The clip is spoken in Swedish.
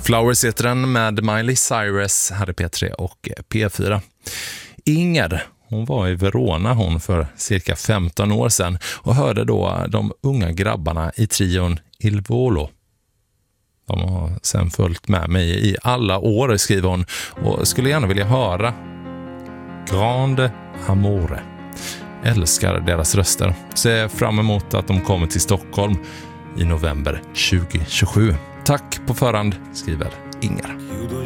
Flowers heter den med Miley Cyrus här i P3 och P4. Inger, hon var i Verona hon för cirka 15 år sedan och hörde då de unga grabbarna i trion Il Volo. De har sen följt med mig i alla år, skriver hon, och skulle gärna vilja höra Grande Amore. Älskar deras röster. Ser fram emot att de kommer till Stockholm i november 2027. Tack på förhand, skriver Inger.